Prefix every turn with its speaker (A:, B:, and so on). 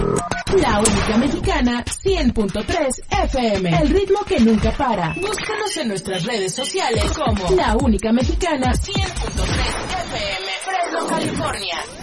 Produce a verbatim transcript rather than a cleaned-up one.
A: La única mexicana, cien punto tres F M. El ritmo que nunca para. Búscanos en nuestras redes sociales como La Única Mexicana, cien punto tres F M. Fresno, California.